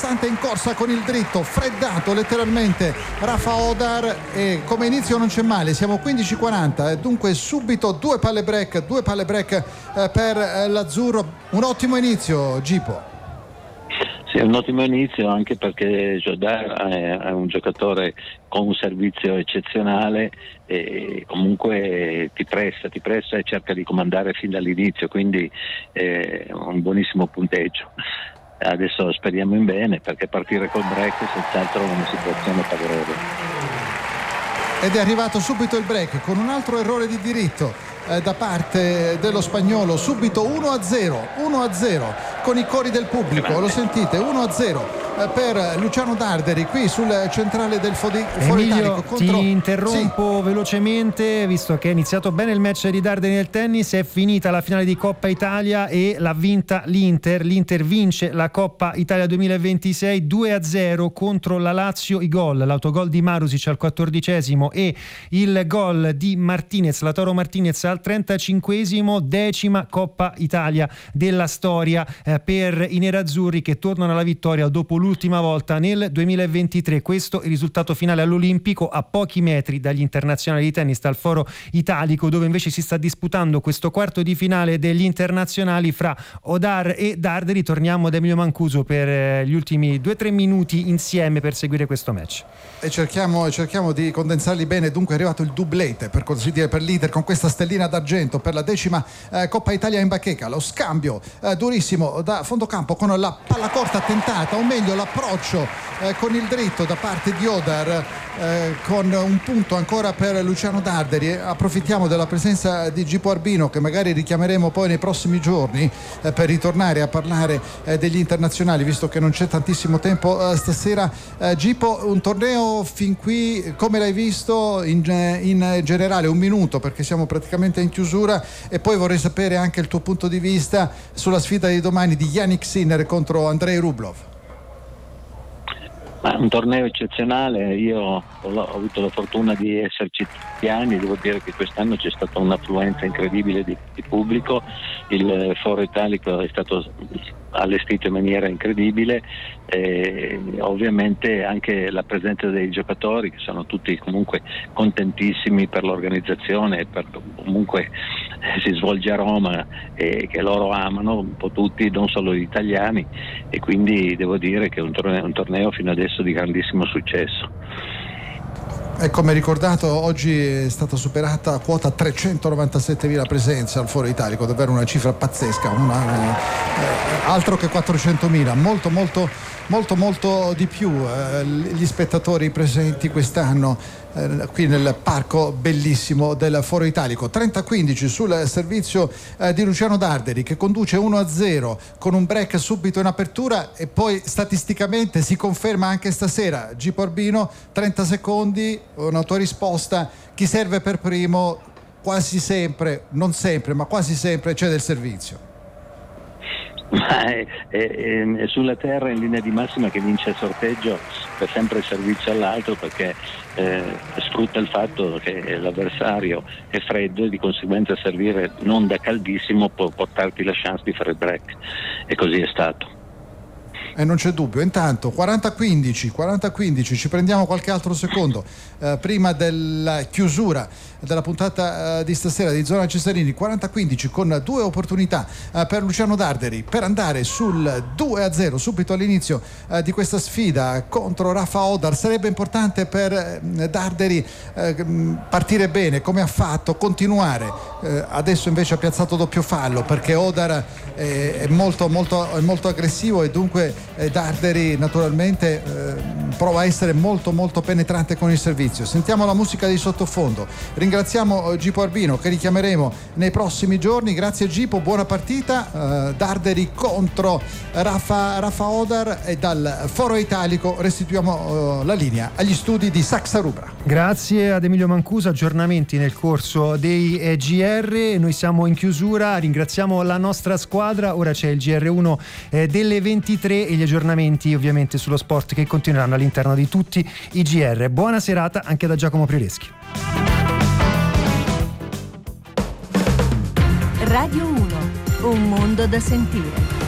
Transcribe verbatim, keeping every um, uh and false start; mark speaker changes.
Speaker 1: importante in corsa con il dritto, freddato letteralmente Rafa Odar, e come inizio non c'è male, siamo quindici quaranta, dunque subito due palle break, due palle break eh, per eh, l'azzurro, un ottimo inizio, Gipo.
Speaker 2: Sì, è un ottimo inizio anche perché Jodar è, è un giocatore con un servizio eccezionale e comunque ti pressa, ti pressa e cerca di comandare fin dall'inizio, quindi è un buonissimo punteggio. Adesso speriamo in bene perché partire col break è senz'altro una situazione favorevole.
Speaker 1: Ed è arrivato subito il break con un altro errore di diritto eh, da parte dello spagnolo, subito uno a zero, uno a zero con i cori del pubblico, lo sentite, uno a zero per Luciano Darderi qui sul centrale del Foro Italico. Contro...
Speaker 3: ti interrompo sì. velocemente, visto che è iniziato bene il match di Darderi nel tennis, è finita la finale di Coppa Italia e l'ha vinta l'Inter. L'Inter vince la Coppa Italia duemilaventisei due a zero contro la Lazio. I gol, l'autogol di Marusic al quattordicesimo e il gol di Martinez, Lautaro Martinez al trentacinquesimo, decima Coppa Italia della storia eh, per i nerazzurri, che tornano alla vittoria dopo l'ultima volta nel duemilaventitré. Questo è il risultato finale all'Olimpico, a pochi metri dagli internazionali di tennis dal Foro Italico, dove invece si sta disputando questo quarto di finale degli internazionali fra Odar e Darderi. Torniamo da Emilio Mancuso per gli ultimi due o tre minuti insieme per seguire questo match.
Speaker 1: E cerchiamo, cerchiamo di condensarli bene. Dunque è arrivato il doublete, per così dire, per l'Inter, con questa stellina d'argento per la decima eh, Coppa Italia in bacheca. Lo scambio eh, durissimo da fondocampo con la palla corta tentata, o meglio l'approccio eh, con il dritto da parte di Odar, eh, con un punto ancora per Luciano Darderi. Approfittiamo della presenza di Gipo Arbino, che magari richiameremo poi nei prossimi giorni eh, per ritornare a parlare eh, degli internazionali, visto che non c'è tantissimo tempo eh, stasera. eh, Gipo, un torneo fin qui come l'hai visto in, in generale? Un minuto, perché siamo praticamente in chiusura, e poi vorrei sapere anche il tuo punto di vista sulla sfida di domani di Jannik Sinner contro Andrei Rublev.
Speaker 2: Ma un torneo eccezionale, io ho, ho avuto la fortuna di esserci tutti gli anni, devo dire che quest'anno c'è stata un'affluenza incredibile di, di pubblico, il Foro Italico è stato allestito in maniera incredibile, e ovviamente anche la presenza dei giocatori, che sono tutti comunque contentissimi per l'organizzazione, per comunque si svolge a Roma e che loro amano un po' tutti, non solo gli italiani, e quindi devo dire che è un torneo, un torneo fino adesso di grandissimo successo.
Speaker 1: E come ricordato, oggi è stata superata a quota trecentonovantasettemila presenze al Foro Italico, davvero una cifra pazzesca, una, eh, altro che quattrocentomila, molto molto molto molto di più eh, gli spettatori presenti quest'anno eh, qui nel parco bellissimo del Foro Italico. trenta a quindici sul servizio eh, di Luciano Darderi, che conduce uno a zero con un break subito in apertura, e poi statisticamente si conferma anche stasera. Gipo Arbino, trenta secondi, una tua risposta: chi serve per primo quasi sempre, non sempre ma quasi sempre, c'è del servizio.
Speaker 2: Ma è, è, è sulla terra in linea di massima che vince il sorteggio per sempre il servizio all'altro, perché eh, sfrutta il fatto che l'avversario è freddo e di conseguenza servire non da caldissimo può portarti la chance di fare il break, e così è stato.
Speaker 1: E non c'è dubbio. Intanto quaranta a quindici, quaranta a quindici, ci prendiamo qualche altro secondo eh, prima della chiusura della puntata eh, di stasera di Zona Cesarini. quaranta a quindici, con due opportunità eh, per Luciano Darderi per andare sul due a zero subito all'inizio eh, di questa sfida contro Rafa Odar. Sarebbe importante per eh, Darderi eh, partire bene, come ha fatto, continuare. Eh, adesso invece ha piazzato doppio fallo, perché Odar è, è, molto, molto, è molto aggressivo, e dunque eh, Darderi naturalmente eh, prova a essere molto molto penetrante con il servizio. Sentiamo la musica di sottofondo. Ringraziamo Gipo Arbino, che richiameremo nei prossimi giorni. Grazie Gipo, buona partita. eh, Darderi contro Rafa, Rafa Odar, e dal Foro Italico restituiamo eh, la linea agli studi di Saxa Rubra.
Speaker 3: Grazie ad Emilio Mancuso, aggiornamenti nel corso dei eh, G R. Noi siamo in chiusura, ringraziamo la nostra squadra. Ora c'è il G R uno eh, delle ventitré e gli aggiornamenti ovviamente sullo sport, che continueranno all'interno di tutti i G R. Buona serata anche da Giacomo Prioleschi.
Speaker 4: Radio uno, un mondo da sentire.